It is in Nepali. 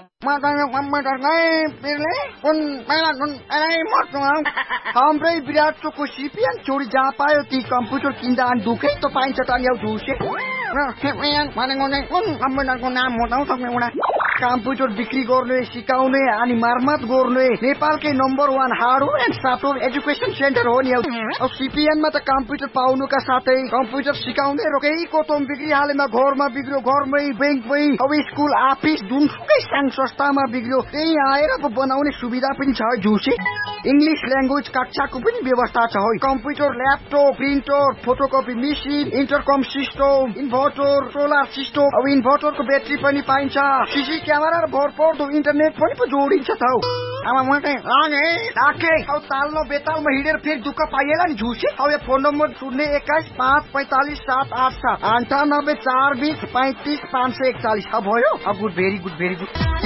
हाम्रै विराट चोकको सिपिएन छोडी जहाँ पायो ती कम्प्युटर किन्दा अनि दुखै त पाइन्छ त नि झुसे कम्प्युटरको नाम बताउ सक्ने एउटा कम्प्युटर बिक्री गर्ने सिकाउने अनि मर्मत गर्ने नेपालकै number 1 hardware and software education centre हो नि सिपिएनमा त कम्प्युटर पाउनुका साथै कम्प्युटर सिकाउने रोकेको तोम बिक्री हालेमा घरमा बिग्रियो घरमै बैंकमै अब स्कुल अफिस जुनसुकै संघ संस्थामा बिग्रियो त्यही आएर बनाउने सुविधा पनि छ झुसे इंग्लिश ल्याङ्ग्वेज कक्षाको पनि व्यवस्था छ हो computer laptop printer photocopy machine इन्टरकम system inverter solar system अब इन्भर्टरको ब्याट्री पनि पाइन्छ सीसी क्यामेरा र भरपर्दो इन्टरनेट पनि जोडिन्छ त अब म चाहिँ लागे अब ताल्लो बेतालमा हिँडेर फेरि दुःख पाइएला नि झुसे अब यो फोन नम्बर 021545787 9842350541 अब भयो अब गुड भेरी गुड